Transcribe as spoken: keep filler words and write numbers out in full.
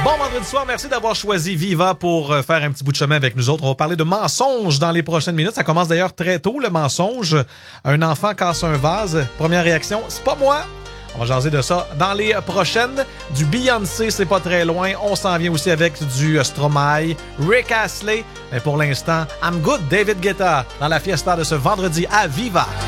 Bon vendredi soir, merci d'avoir choisi Viva pour faire un petit bout de chemin avec nous autres. On va parler de mensonges dans les prochaines minutes. Ça commence d'ailleurs très tôt, le mensonge. Un enfant casse un vase. Première réaction, c'est pas moi. On va jaser de ça dans les prochaines. Du Beyoncé, c'est pas très loin. On s'en vient aussi avec du Stromae, Rick Astley. Mais pour l'instant, I'm Good, David Guetta, dans la fiesta de ce vendredi à Viva.